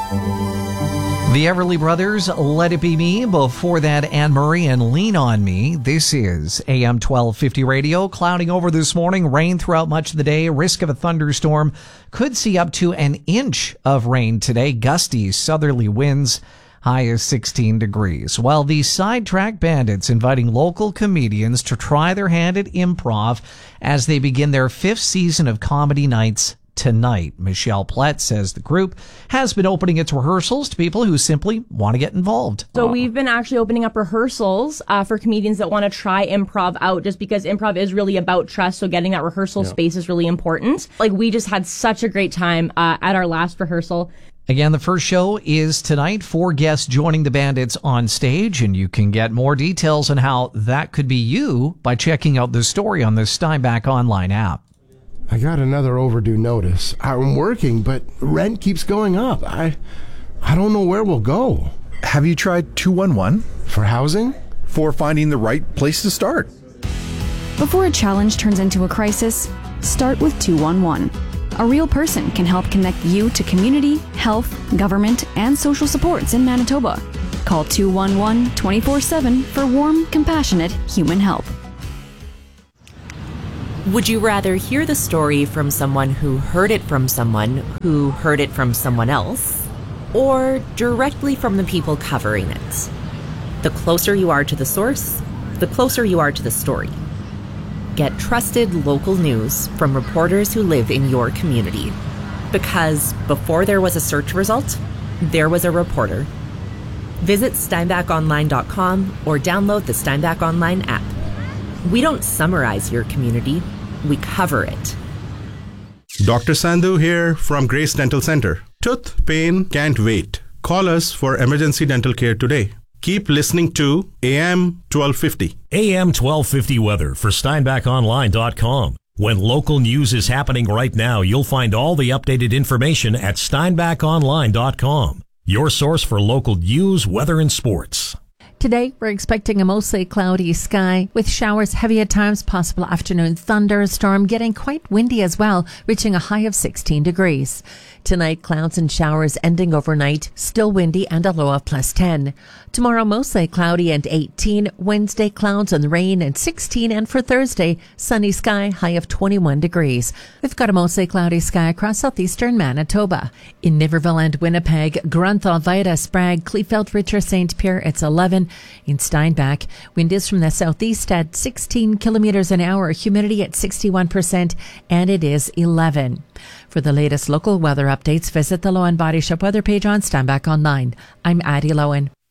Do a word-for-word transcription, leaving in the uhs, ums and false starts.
The Everly Brothers, Let It Be Me. Before that, Anne Murray and Lean on Me. This is A M twelve fifty Radio. Clouding over this morning, rain throughout much of the day, risk of a thunderstorm. Could see up to an inch of rain today. Gusty southerly winds, high as sixteen degrees. While the Sidetrack Bandits inviting local comedians to try their hand at improv as they begin their fifth season of comedy nights tonight. Michelle Plett says the group has been opening its rehearsals to people who simply want to get involved. So we've been actually opening up rehearsals uh, for comedians that want to try improv out, just because improv is really about trust. So getting that rehearsal yeah. space is really important. Like, we just had such a great time uh, at our last rehearsal. Again, the first show is tonight. Four guests joining the Bandits on stage, and you can get more details on how that could be you by checking out the story on the Steinbach Online app. I got another overdue notice. I'm working, but rent keeps going up. I I don't know where we'll go. Have you tried two one one? For housing? For finding the right place to start. Before a challenge turns into a crisis, start with two one one. A real person can help connect you to community, health, government, and social supports in Manitoba. Call two one one twenty-four seven for warm, compassionate human help. Would you rather hear the story from someone who heard it from someone who heard it from someone else, or directly from the people covering it? The closer you are to the source, the closer you are to the story. Get trusted local news from reporters who live in your community. Because before there was a search result, there was a reporter. Visit steinbach online dot com or download the Steinbach Online app. We don't summarize your community, we cover it. Doctor Sandhu here from Grace Dental Center. Tooth pain can't wait. Call us for emergency dental care today. Keep listening to A M twelve fifty. A M twelve fifty weather for steinbach online dot com. When local news is happening right now, you'll find all the updated information at steinbach online dot com. Your source for local news, weather, and sports. Today, we're expecting a mostly cloudy sky with showers heavy at times, possible afternoon thunderstorm, getting quite windy as well, reaching a high of sixteen degrees. Tonight, clouds and showers ending overnight, still windy and a low of plus ten. Tomorrow, mostly cloudy and eighteen. Wednesday, clouds and rain and sixteen. And for Thursday, sunny sky, high of twenty-one degrees. We've got a mostly cloudy sky across southeastern Manitoba. In Niverville and Winnipeg, Grunthal, Vida, Sprague, Kleefeld, Richer, Saint Pierre, it's eleven. In Steinbach, wind is from the southeast at sixteen kilometers an hour, humidity at sixty-one percent, and it is eleven. For the latest local weather updates, visit the Lowen Body Shop weather page on Steinbach Online. I'm Addie Lowen.